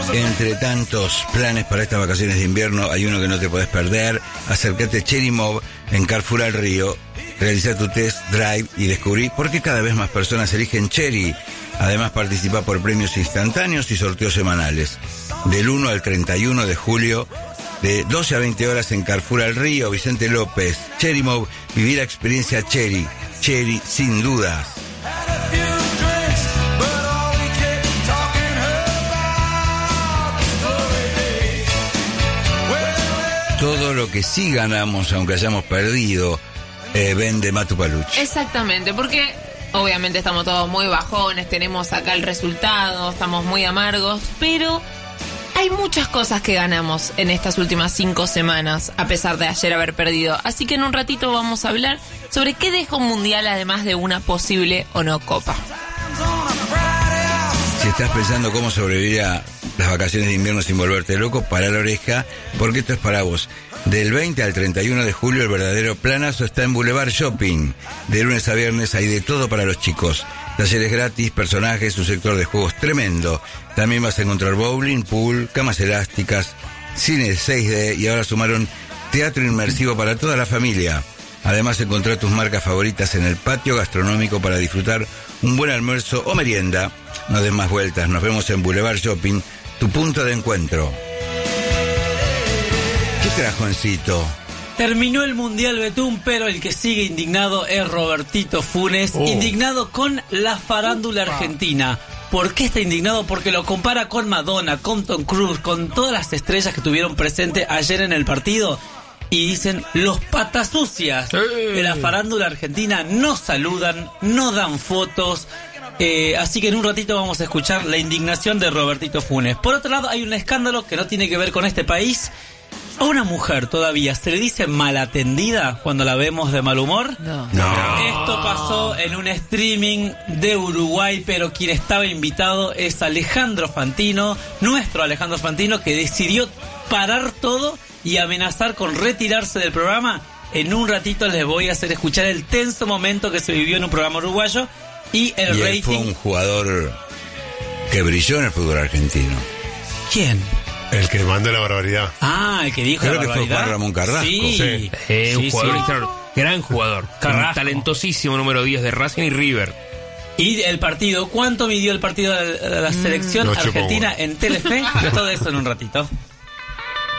Entre tantos planes para estas vacaciones de invierno, hay uno que no te podés perder. Acércate a Cherry Mob en Carrefour al Río. Realiza tu test drive y descubrí por qué cada vez más personas eligen Cherry. Además, participa por premios instantáneos y sorteos semanales. Del 1 al 31 de julio, de 12 a 20 horas en Carrefour al Río, Vicente López. Cherry Mob, vivir la experiencia Cherry. Cherry, sin dudas. Todo lo que sí ganamos, aunque hayamos perdido, vende Matu Paluch. Exactamente, porque obviamente estamos todos muy bajones, tenemos acá el resultado, estamos muy amargos, pero hay muchas cosas que ganamos en estas últimas 5 semanas, a pesar de ayer haber perdido. Así que en un ratito vamos a hablar sobre qué deja un mundial, además de una posible o no copa. Si estás pensando cómo sobrevivir a las vacaciones de invierno sin volverte loco, para la oreja, porque esto es para vos. Del 20 al 31 de julio, el verdadero planazo está en Boulevard Shopping. De lunes a viernes hay de todo para los chicos. Talleres gratis, personajes, un sector de juegos tremendo. También vas a encontrar bowling, pool, camas elásticas, cine 6D y ahora sumaron teatro inmersivo para toda la familia. Además, encontrá tus marcas favoritas en el patio gastronómico para disfrutar un buen almuerzo o merienda. No des más vueltas, nos vemos en Boulevard Shopping, tu punto de encuentro. ¿Qué trajo Encito? Terminó el Mundial Betún, pero el que sigue indignado es Robertito Funes, indignado con la farándula argentina. ¿Por qué está indignado? Porque lo compara con Madonna, con Tom Cruise, con todas las estrellas que estuvieron presentes ayer en el partido. Y dicen, los patas sucias de la farándula argentina no saludan, no dan fotos. Así que en un ratito vamos a escuchar la indignación de Robertito Funes. Por otro lado, hay un escándalo que no tiene que ver con este país. ¿A una mujer todavía se le dice malatendida cuando la vemos de mal humor? No. Esto pasó en un streaming de Uruguay, pero quien estaba invitado es Alejandro Fantino, nuestro Alejandro Fantino, que decidió parar todo y amenazar con retirarse del programa. En un ratito les voy a hacer escuchar el tenso momento que se vivió en un programa uruguayo y el rating. Él fue un jugador que brilló en el fútbol argentino. ¿Quién? El que mandó la barbaridad. Ah, el que dijo Creo la que barbaridad. fue Juan Ramón Carrasco. Sí, Un jugador gran jugador. Carrasco. Un talentosísimo número 10 de Racing y River. Y el partido, ¿cuánto midió el partido de la selección No, argentina en Telefe? Todo eso en un ratito.